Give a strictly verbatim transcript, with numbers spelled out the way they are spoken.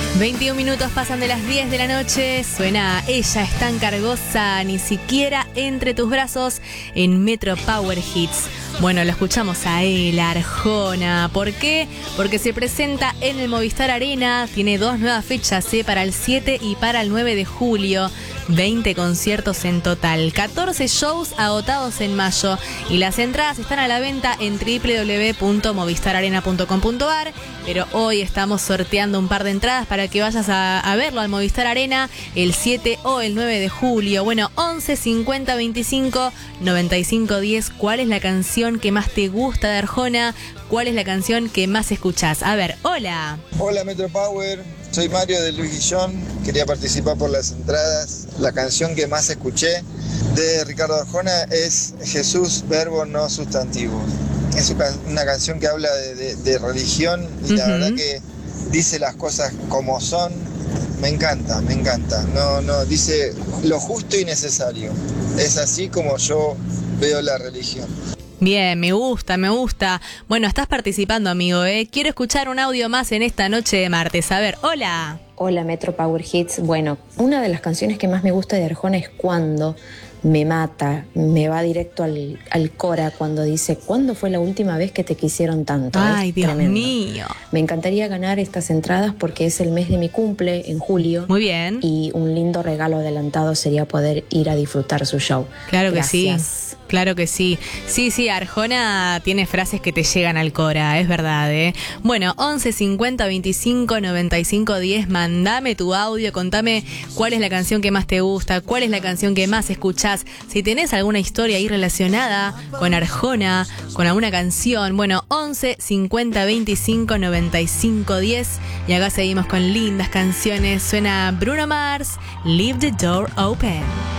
veintiún minutos pasan de las diez de la noche, suena Ella es tan cargosa, ni siquiera entre tus brazos en Metro Power Hits. Bueno, lo escuchamos a él, Arjona. ¿Por qué? Porque se presenta en el Movistar Arena, tiene dos nuevas fechas, ¿eh? Para el siete y para el nueve de julio. veinte conciertos en total, catorce shows agotados en mayo y las entradas están a la venta en doble u doble u doble u punto movistar arena punto com punto a r, pero hoy estamos sorteando un par de entradas para que vayas a, a verlo al Movistar Arena el siete o el nueve de julio. Bueno, once cincuenta veinticinco noventa y cinco diez, ¿cuál es la canción que más te gusta de Arjona? ¿Cuál es la canción que más escuchás? A ver, hola. Hola Metro Power, soy Mario de Luis Guillón, quería participar por las entradas. La canción que más escuché de Ricardo Arjona es Jesús, verbo no sustantivo. Es una canción que habla de, de, de religión y uh-huh. La verdad que dice las cosas como son. Me encanta, me encanta. No, no, dice lo justo y necesario. Es así como yo veo la religión. Bien, me gusta, me gusta. Bueno, estás participando, amigo, ¿eh? Quiero escuchar un audio más en esta noche de martes. A ver, hola. Hola, Metro Power Hits. Bueno, una de las canciones que más me gusta de Arjona es Cuando. Me mata, me va directo al, al cora cuando dice ¿cuándo fue la última vez que te quisieron tanto? Ay, es Dios tremendo. mío. Me encantaría ganar estas entradas porque es el mes de mi cumple en julio. Muy bien. Y un lindo regalo adelantado sería poder ir a disfrutar su show. Claro que Gracias. sí. Claro que sí. Sí, sí, Arjona tiene frases que te llegan al cora, es verdad, ¿eh? Bueno, once cincuenta veinticinco noventa y cinco diez, mandame tu audio, contame cuál es la canción que más te gusta, cuál es la canción que más escuchás. Si tenés alguna historia ahí relacionada con Arjona, con alguna canción, bueno, once cincuenta veinticinco noventa y cinco diez. Y acá seguimos con lindas canciones. Suena Bruno Mars, Leave the Door Open.